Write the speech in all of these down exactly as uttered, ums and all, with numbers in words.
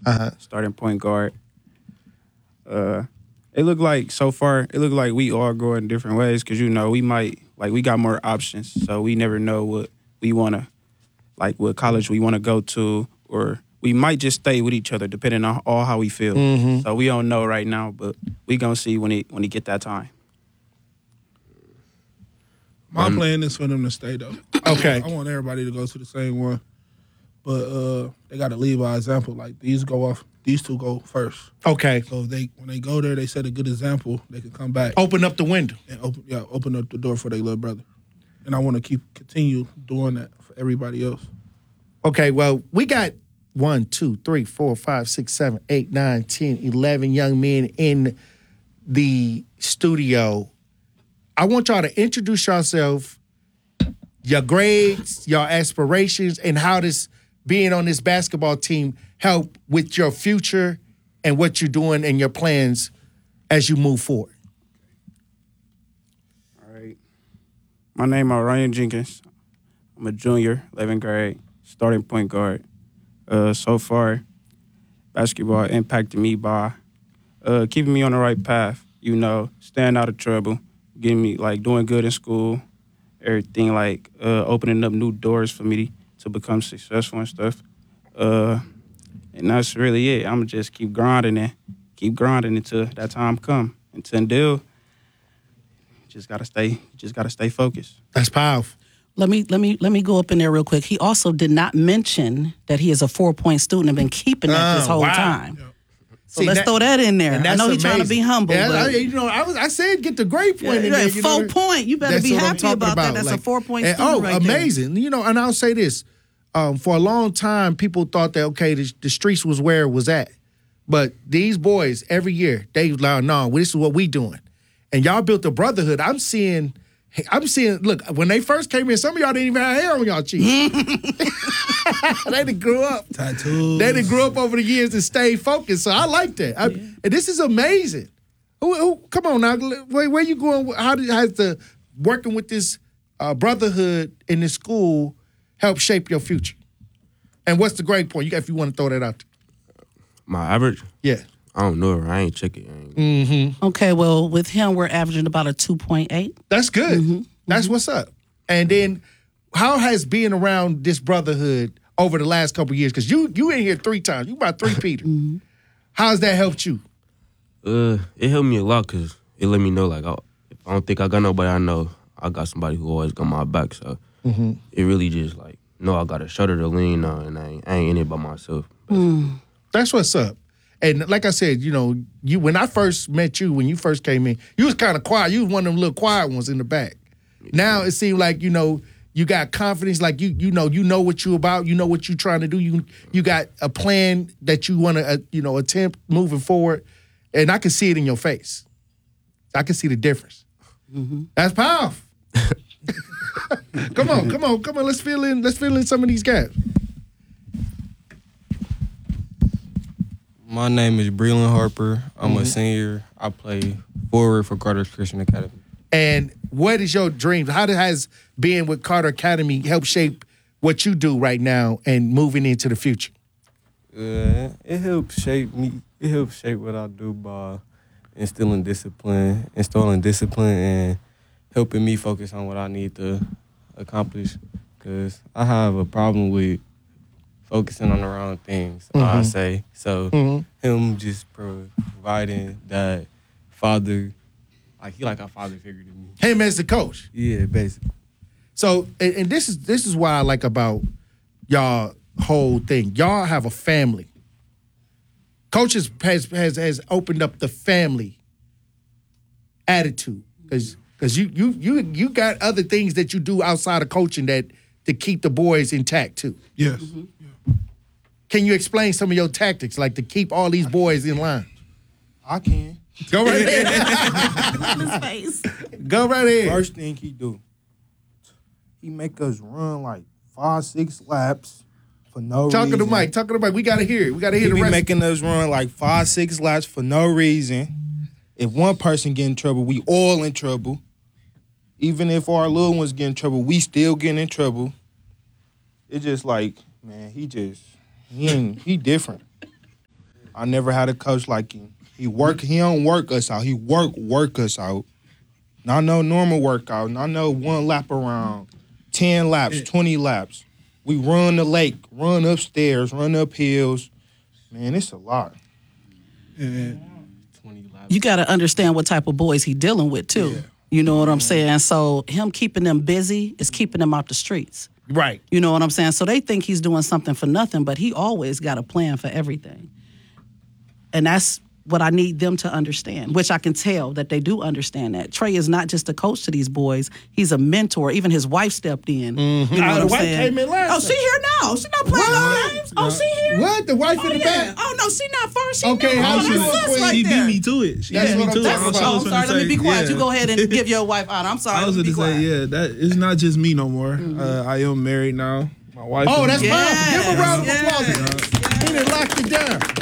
uh-huh. starting point guard. Uh, it looked like so far, it looked like we all go in different ways because, you know, we might, like, we got more options. So we never know what we want to, like, what college we want to go to, or we might just stay with each other depending on all how we feel. Mm-hmm. So we don't know right now, but we going to see when he, when he get that time. My Um, plan is for them to stay, though. Okay. I want everybody to go to the same one. But uh, they got to lead by example. Like, these go off, these two go first. Okay. So if they when they go there, they set a good example. They can come back Open up the window. and open, yeah, open up the door for their little brother. And I want to keep continue doing that for everybody else. Okay, well, we got one, two, three, four, five, six, seven, eight, nine, ten, eleven young men in the studio. I want y'all to introduce yourself, your grades, your aspirations, and how this being on this basketball team help with your future and what you're doing and your plans as you move forward. All right. My name is Ryan Jenkins. I'm a junior, eleventh grade, starting point guard. Uh, so far, basketball impacted me by uh, keeping me on the right path, you know, staying out of trouble, getting me, like, doing good in school, everything, like, uh, opening up new doors for me to become successful and stuff. Uh, and that's really it. I'm just keep grinding and keep grinding until that time come. Until just gotta stay, just gotta stay focused. That's powerful. Let me let me let me go up in there real quick. He also did not mention that he is a four point student and been keeping that this Oh, whole wow. time. Yeah. So See, let's that- throw that in there. And I that's know he's trying to amazing. be humble, Yeah, but I, you know, I was I said get the grade point in yeah, there. You full know, point. You better That's be what I'm happy talking about, that. That's Like, a four point and- student oh, right there. amazing. You know, and I'll say this. Um, for a long time, people thought that, okay, the, the streets was where it was at. But these boys, every year, they like, no, this is what we doing. And y'all built a brotherhood. I'm seeing, I'm seeing, look, when they first came in, some of y'all didn't even have hair on y'all cheeks. They didn't grow up. Tattoos. They didn't grow up over the years and stay focused. So I like that. I, and this is amazing. Who, who, come on now, where, where you going? How did, has the working with this uh, brotherhood in this school help shape your future? And what's the grade point? You got, if you want to throw that out there. My average? Yeah. I don't know. I ain't check it. I ain't- Mm-hmm. Okay, well, with him, we're averaging about a two point eight. That's good. Mm-hmm. That's what's up. And then, how has being around this brotherhood over the last couple of years? Because you you in here three times. You about three Peter. Mm-hmm. How's that helped you? Uh, it helped me a lot because it let me know, like, I, if I don't think I got nobody I know, I got somebody who always got my back. So Mm-hmm. it really just, like, no, I got a shoulder to lean on, and I ain't, I ain't in it by myself. Mm. That's what's up. And like I said, you know, you when I first met you, when you first came in, you was kind of quiet. You was one of them little quiet ones in the back. Now it seems like, you know, you got confidence, like you you know, you know what you about, you know what you trying to do. You you got a plan that you want to, uh, you know, attempt moving forward. And I can see it in your face. I can see the difference. Mm-hmm. That's powerful. Come on, come on, come on. Let's fill in. Let's fill in some of these gaps. My name is Breland Harper. I'm Mm-hmm. a senior. I play forward for Carter's Christian Academy. And what is your dream? How has being with Carter Academy helped shape what you do right now and moving into the future? Uh, it helps shape me. It helps shape what I do by instilling discipline, installing discipline, and helping me focus on what I need to accomplish. Because I have a problem with focusing on the wrong things, I Mhm. say. So Mhm. him just providing that father, like he like a father figure to me. Him as the coach. Yeah, basically. So, and, and this is this is what I like about y'all whole thing. Y'all have a family. Coaches has has has opened up the family attitude because because you you you you got other things that you do outside of coaching that to keep the boys intact too. Yes. Can you explain some of your tactics, like to keep all these boys in line? I can. Go right ahead. His face. Go right ahead. First thing he do, he make us run like five, six laps for no Talking reason. to Mike. Talking to Mike. We gotta hear it. We gotta hear He the be rest. making us run like five, six laps for no reason. If one person get in trouble, we all in trouble. Even if our little ones get in trouble, we still getting in trouble. It's just like, man, he just he ain't, he different. I never had a coach like him. He work. He don't work us out. He work work us out. Not no normal workout. Not no one lap around, ten laps, twenty laps. We run the lake, run upstairs, run up hills. Man, it's a lot. And You got to understand what type of boys he dealing with too. Yeah. You know what I'm saying? So him keeping them busy is keeping them out the streets. Right. You know what I'm saying? So they think he's doing something for nothing, but he always got a plan for everything. And that's what I need them to understand, which I can tell that they do understand that. Trey is not just a coach to these boys. He's a mentor. Even his wife stepped in. Mm-hmm. You know Oh, what the I'm wife saying? came in last Oh, she time. here now. She not playing no games. Oh, she here? What? The wife Oh, in the yeah. back? Oh, no, she not first. She Okay, not. how Oh, she that's doing, us Queen? right she there. beat me to it. She That's beat me what to I'm it. talking I was- about. I Oh, was I'm finna sorry. Let me say, be quiet. yeah. You go ahead and give your wife honor. I'm sorry. I was Let going me to be say, quiet. yeah, that it's not just me no more. Uh, I am married now. My wife. Oh, is that's married. powerful. Give him a round of Yes. applause. He done locked it down.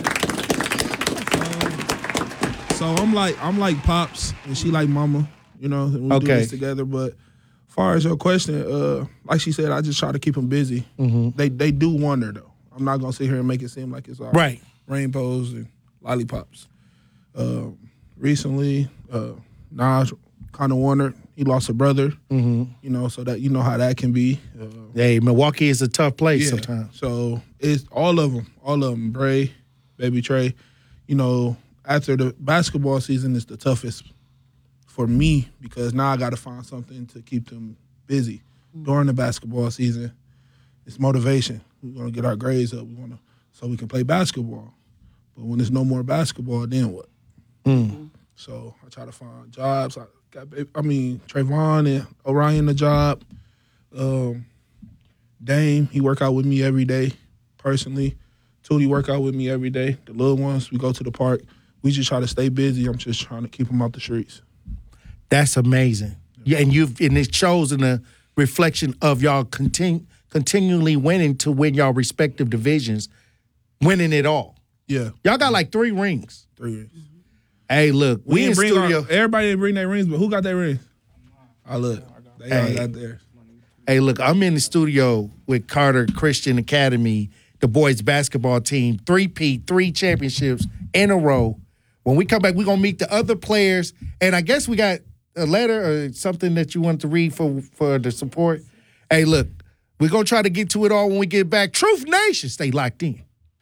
So I'm like I'm like Pops and she like Mama, you know, and we do Okay. this together. But as far as your question, uh, like she said, I just try to keep them busy. Mm-hmm. They they do wonder though. I'm not gonna sit here and make it seem like it's all Right. rainbows and lollipops. Uh, recently, uh, Nas kind of wondered. He lost a brother, Mm-hmm. you know, so that you know how that can be. Uh, Hey, Milwaukee is a tough place yeah. sometimes. So it's all of them, all of them. Bray, Baby Trey. You know, after the basketball season is the toughest for me because now I got to find something to keep them busy during the basketball season. It's motivation. We want to get our grades up. We want to so we can play basketball. But when there's no more basketball, then what? Mm. So I try to find jobs. I got, I mean, Trayvon and Orion a job. Um, Dame, he work out with me every day, personally. Tootie work out with me every day. The little ones, we go to the park. We just try to stay busy. I'm just trying to keep them out the streets. That's amazing. Yeah, and you've and it shows in a reflection of y'all continu- continually winning to win y'all respective divisions, winning it all. Yeah, Y'all got like three rings. three years. Hey, look, we, in didn't bring studio. our- everybody didn't bring their rings, but who got their rings? I look. They all Hey. got theirs. Hey, look, I'm in the studio with Carter Christian Academy, the boys basketball team, three-peat, three championships in a row. When we come back, we're going to meet the other players. And I guess we got a letter or something that you want to read for, for the support. Hey, look, we're going to try to get to it all when we get back. Truth Nation, stay locked in.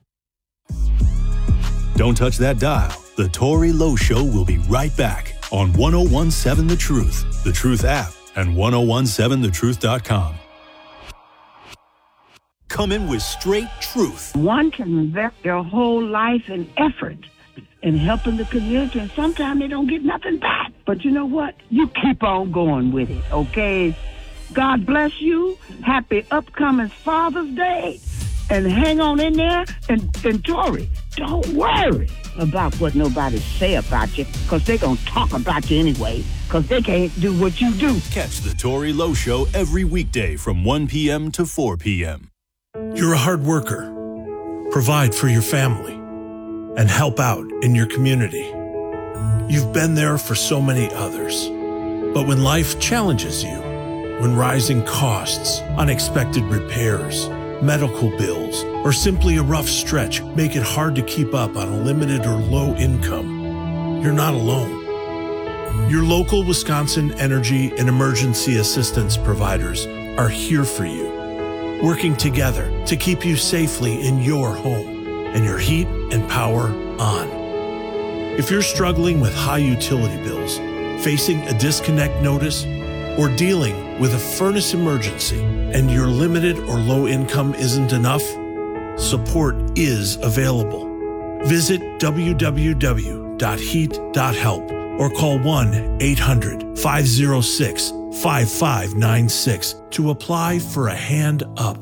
Don't touch that dial. The Tory Lowe Show will be right back on one oh one seven The Truth, The Truth app, and ten seventeen the truth dot com. Come in with straight truth. One can invest their whole life and effort in helping the community, and sometimes they don't get nothing back. But you know what? You keep on going with it, okay? God bless you. Happy upcoming Father's Day. And hang on in there. And, and Tory, don't worry about what nobody say about you, because they're going to talk about you anyway, because they can't do what you do. Catch the Tory Lowe Show every weekday from one p.m. to four p.m. You're a hard worker. Provide for your family and help out in your community. You've been there for so many others. But when life challenges you, when rising costs, unexpected repairs, medical bills, or simply a rough stretch make it hard to keep up on a limited or low income, you're not alone. Your local Wisconsin energy and emergency assistance providers are here for you, working together to keep you safely in your home and your heat and power on. If you're struggling with high utility bills, facing a disconnect notice, or dealing with a furnace emergency and your limited or low income isn't enough, support is available. Visit w w w dot heat dot help or call one eight hundred five oh six five five nine six to apply for a hand up.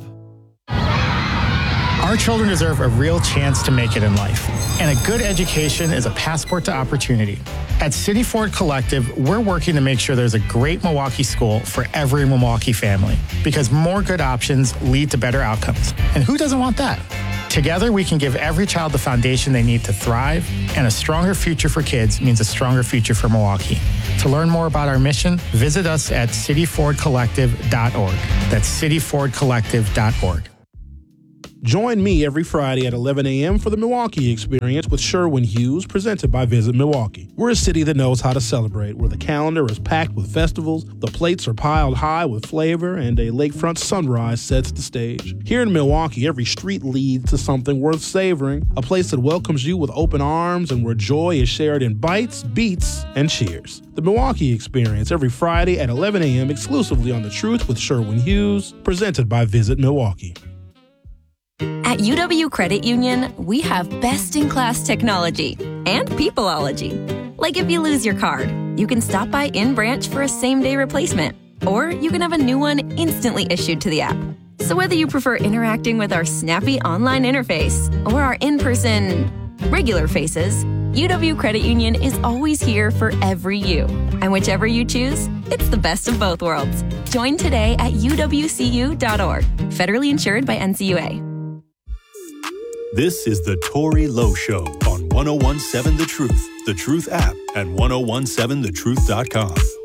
Our children deserve a real chance to make it in life, and a good education is a passport to opportunity. At City Ford Collective, we're working to make sure there's a great Milwaukee school for every Milwaukee family, because more good options lead to better outcomes. And who doesn't want that? Together, we can give every child the foundation they need to thrive, and a stronger future for kids means a stronger future for Milwaukee. To learn more about our mission, visit us at city ford collective dot org. That's city ford collective dot org. Join me every Friday at eleven a.m. for the Milwaukee Experience with Sherwin Hughes, presented by Visit Milwaukee. We're a city that knows how to celebrate, where the calendar is packed with festivals, the plates are piled high with flavor, and a lakefront sunrise sets the stage. Here in Milwaukee, every street leads to something worth savoring, a place that welcomes you with open arms and where joy is shared in bites, beats, and cheers. The Milwaukee Experience every Friday at eleven a.m. exclusively on The Truth with Sherwin Hughes, presented by Visit Milwaukee. At U W Credit Union, we have best-in-class technology and peopleology. Like if you lose your card, you can stop by in-branch for a same-day replacement, or you can have a new one instantly issued to the app. So whether you prefer interacting with our snappy online interface or our in-person regular faces, U W Credit Union is always here for every you. And whichever you choose, it's the best of both worlds. Join today at U W C U dot org. Federally insured by N C U A. This is the Tory Lowe Show on one oh one seven The Truth, The Truth app, and ten seventeen the truth dot com.